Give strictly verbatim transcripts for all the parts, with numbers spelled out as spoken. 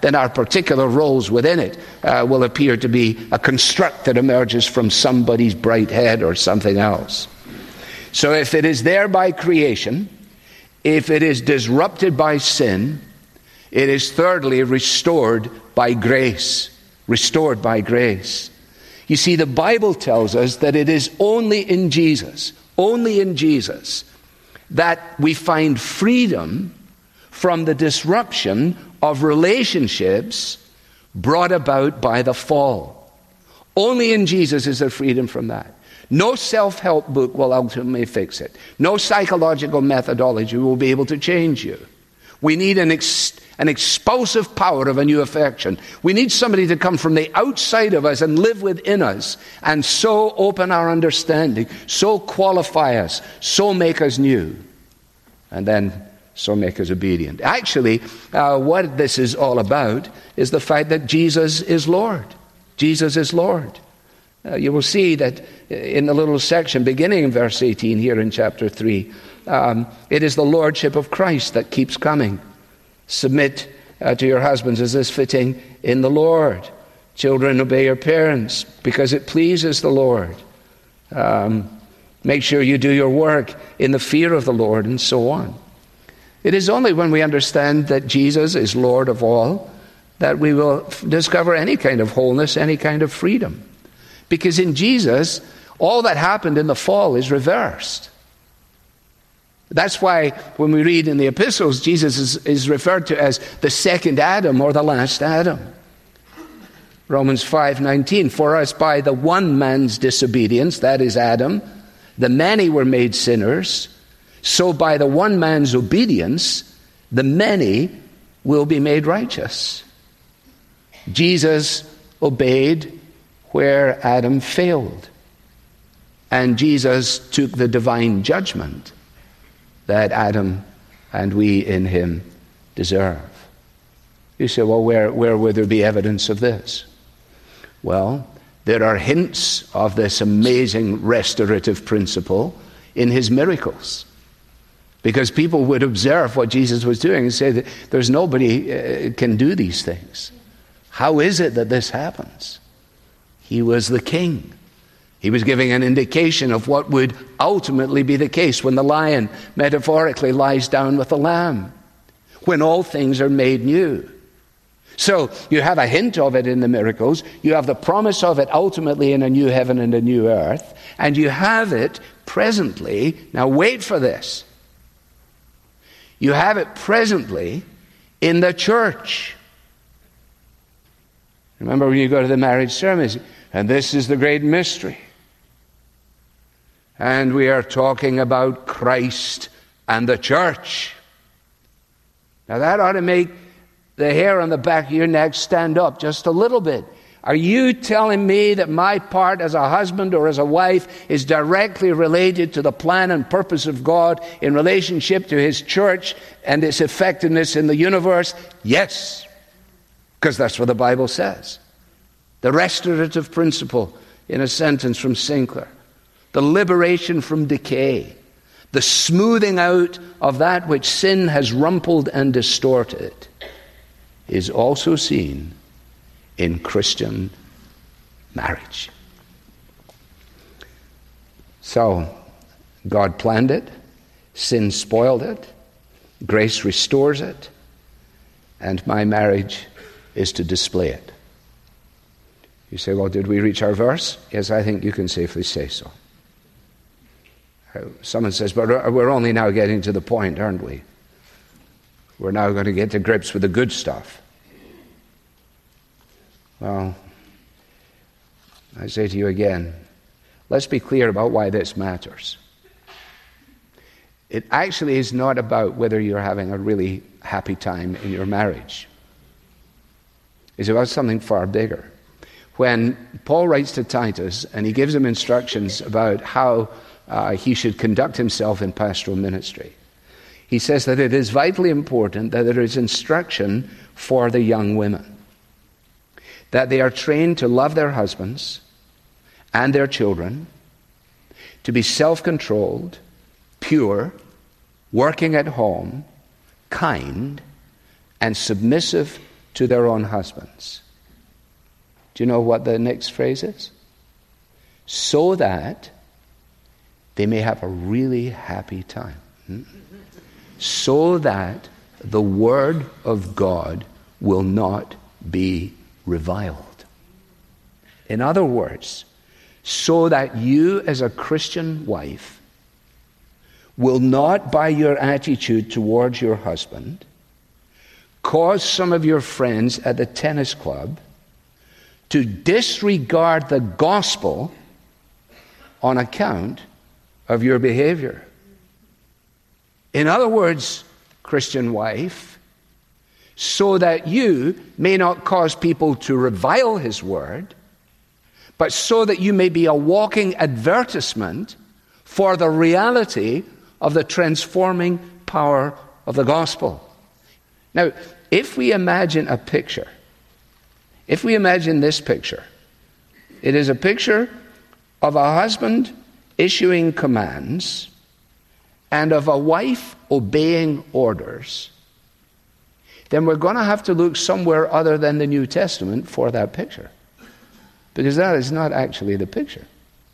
then our particular roles within it uh, will appear to be a construct that emerges from somebody's bright head or something else. So if it is there by creation, if it is disrupted by sin, it is thirdly restored by grace. Restored by grace. You see, the Bible tells us that it is only in Jesus, only in Jesus, that we find freedom from the disruption of relationships brought about by the fall. Only in Jesus is there freedom from that. No self-help book will ultimately fix it. No psychological methodology will be able to change you. We need an, ex- an explosive power of a new affection. We need somebody to come from the outside of us and live within us and so open our understanding, so qualify us, so make us new, and then so make us obedient. Actually, uh, what this is all about is the fact that Jesus is Lord. Jesus is Lord. Uh, you will see that in the little section beginning in verse eighteen here in chapter three, um, it is the lordship of Christ that keeps coming. Submit uh, to your husbands as is fitting in the Lord. Children, obey your parents because it pleases the Lord. Um, make sure you do your work in the fear of the Lord, and so on. It is only when we understand that Jesus is Lord of all that we will f- discover any kind of wholeness, any kind of freedom. Because in Jesus, all that happened in the fall is reversed. That's why when we read in the epistles, Jesus is, is referred to as the second Adam or the last Adam. Romans five nineteen, for us by the one man's disobedience, that is Adam, the many were made sinners, so by the one man's obedience, the many will be made righteous. Jesus obeyed where Adam failed. And Jesus took the divine judgment that Adam and we in him deserve. You say, well, where, where would there be evidence of this? Well, there are hints of this amazing restorative principle in his miracles. Because people would observe what Jesus was doing and say that there's nobody uh, can do these things. How is it that this happens? He was the king. He was giving an indication of what would ultimately be the case when the lion metaphorically lies down with the lamb, when all things are made new. So you have a hint of it in the miracles, you have the promise of it ultimately in a new heaven and a new earth, and you have it presently, now wait for this, you have it presently in the church. Remember when you go to the marriage ceremonies, and this is the great mystery. And we are talking about Christ and the church. Now that ought to make the hair on the back of your neck stand up just a little bit. Are you telling me that my part as a husband or as a wife is directly related to the plan and purpose of God in relationship to his church and its effectiveness in the universe? Yes, because that's what the Bible says. The restorative principle in a sentence from Sinclair. The liberation from decay. The smoothing out of that which sin has rumpled and distorted is also seen in Christian marriage. So, God planned it, sin spoiled it, grace restores it, and my marriage is to display it. You say, well, did we reach our verse? Yes, I think you can safely say so. Someone says, but we're only now getting to the point, aren't we? We're now going to get to grips with the good stuff. Well, I say to you again, let's be clear about why this matters. It actually is not about whether you're having a really happy time in your marriage. It's about something far bigger. When Paul writes to Titus and he gives him instructions about how uh, he should conduct himself in pastoral ministry, he says that it is vitally important that there is instruction for the young women, that they are trained to love their husbands and their children, to be self-controlled, pure, working at home, kind, and submissive to their own husbands. Do you know what the next phrase is? So that they may have a really happy time. Hmm? So that the word of God will not be reviled. In other words, so that you as a Christian wife will not, by your attitude towards your husband, cause some of your friends at the tennis club to disregard the gospel on account of your behavior. In other words, Christian wife, so that you may not cause people to revile his word, but so that you may be a walking advertisement for the reality of the transforming power of the gospel. Now, if we imagine a picture, if we imagine this picture, it is a picture of a husband issuing commands and of a wife obeying orders, then we're going to have to look somewhere other than the New Testament for that picture. Because that is not actually the picture.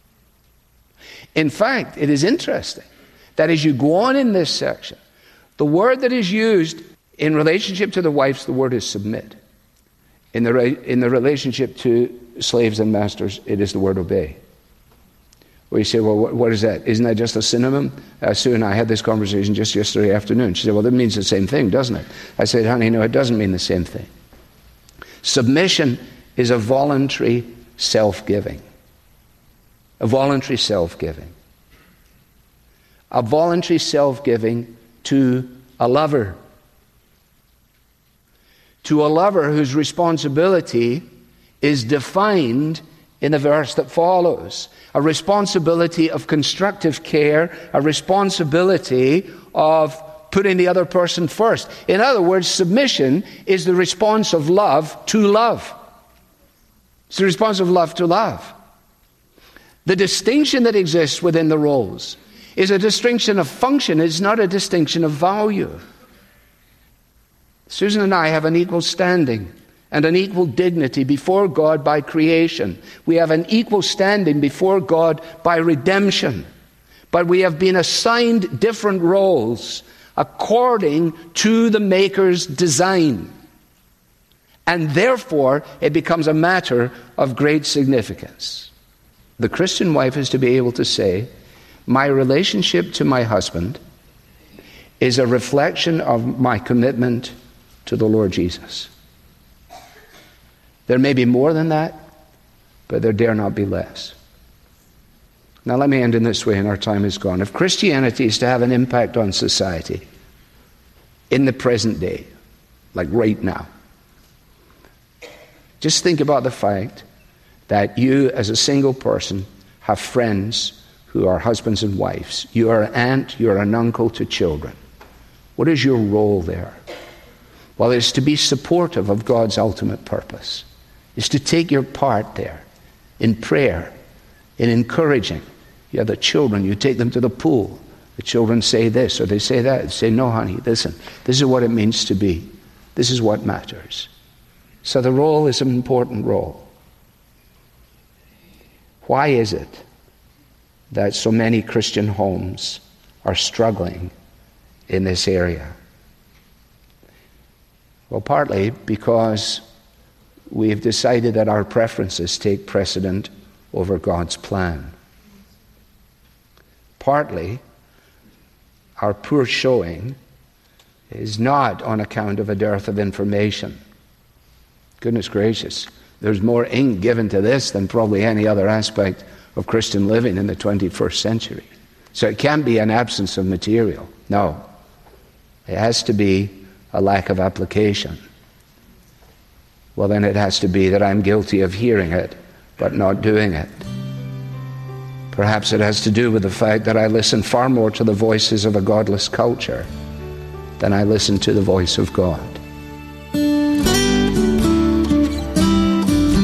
In fact, it is interesting that as you go on in this section, the word that is used in relationship to the wives, the word is submit. In the, re- in the relationship to slaves and masters, it is the word obey. Well, you say, well, what, what is that? Isn't that just a synonym? Uh, Sue and I had this conversation just yesterday afternoon. She said, well, that means the same thing, doesn't it? I said, honey, no, it doesn't mean the same thing. Submission is a voluntary self-giving. A voluntary self-giving. A voluntary self-giving to a lover. To a lover whose responsibility is defined in the verse that follows. A responsibility of constructive care, a responsibility of putting the other person first. In other words, submission is the response of love to love. It's the response of love to love. The distinction that exists within the roles is a distinction of function. It's not a distinction of value. Susan and I have an equal standing and an equal dignity before God by creation. We have an equal standing before God by redemption. But we have been assigned different roles according to the Maker's design. And therefore, it becomes a matter of great significance. The Christian wife is to be able to say, my relationship to my husband is a reflection of my commitment to the Lord Jesus. There may be more than that, but there dare not be less. Now let me end in this way, and our time is gone. If Christianity is to have an impact on society in the present day, like right now, just think about the fact that you as a single person have friends who are husbands and wives. You are an aunt, you are an uncle to children. What is your role there? Well, it's to be supportive of God's ultimate purpose. It's to take your part there in prayer, in encouraging. You have the children, you take them to the pool. The children say this or they say that. They say, no, honey, listen, this is what it means to be. This is what matters. So the role is an important role. Why is it that so many Christian homes are struggling in this area? Well, partly because we've decided that our preferences take precedent over God's plan. Partly, our poor showing is not on account of a dearth of information. Goodness gracious, there's more ink given to this than probably any other aspect of Christian living in the twenty-first century. So it can't be an absence of material. No. It has to be a lack of application. Well, then it has to be that I'm guilty of hearing it, but not doing it. Perhaps it has to do with the fact that I listen far more to the voices of a godless culture than I listen to the voice of God.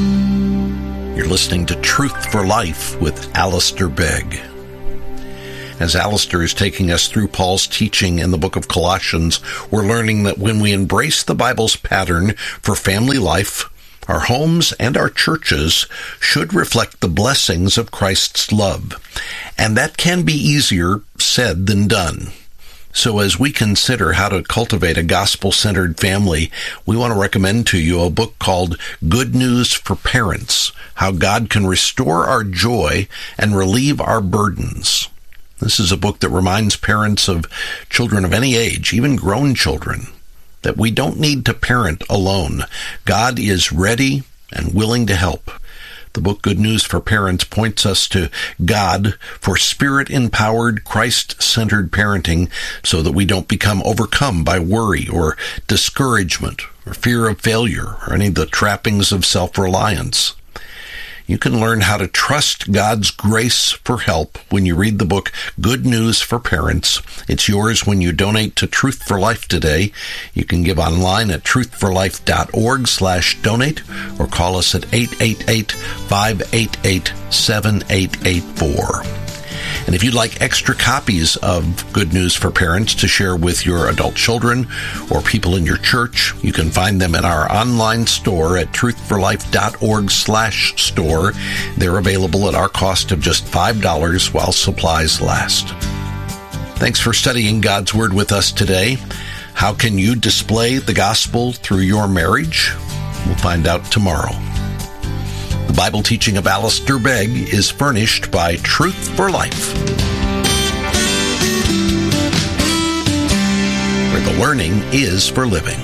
You're listening to Truth for Life with Alistair Begg. As Alistair is taking us through Paul's teaching in the book of Colossians, we're learning that when we embrace the Bible's pattern for family life, our homes and our churches should reflect the blessings of Christ's love. And that can be easier said than done. So as we consider how to cultivate a gospel-centered family, we want to recommend to you a book called Good News for Parents, How God Can Restore Our Joy and Relieve Our Burdens. This is a book that reminds parents of children of any age, even grown children, that we don't need to parent alone. God is ready and willing to help. The book Good News for Parents points us to God for Spirit-empowered, Christ-centered parenting so that we don't become overcome by worry or discouragement or fear of failure or any of the trappings of self-reliance. You can learn how to trust God's grace for help when you read the book Good News for Parents. It's yours when you donate to Truth for Life today. You can give online at truthforlife.org slash donate or call us at eight eight eight, five eight eight, seven eight eight four. And if you'd like extra copies of Good News for Parents to share with your adult children or people in your church, you can find them in our online store at truthforlife.org slash store. They're available at our cost of just five dollars while supplies last. Thanks for studying God's Word with us today. How can you display the gospel through your marriage? We'll find out tomorrow. The Bible teaching of Alistair Begg is furnished by Truth for Life, where the learning is for living.